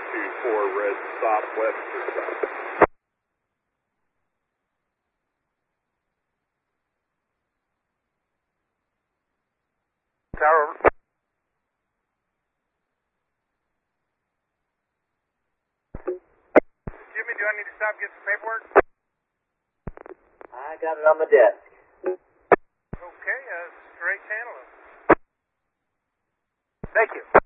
224 red stop western. Tower. Jimmy, do I need to stop and get some paperwork? I got it on my desk. Okay, straight channel. Thank you.